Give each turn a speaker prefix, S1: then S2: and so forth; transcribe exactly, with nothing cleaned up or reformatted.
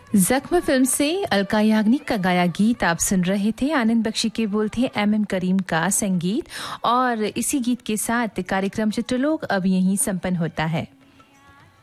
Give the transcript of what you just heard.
S1: जख्म फिल्म से अलका याग्निक का गाया गीत आप सुन रहे थे। आनंद बख्शी के बोल थे एम एम करीम का संगीत, और इसी गीत के साथ कार्यक्रम चित्रलोक अब यहीं संपन्न होता है।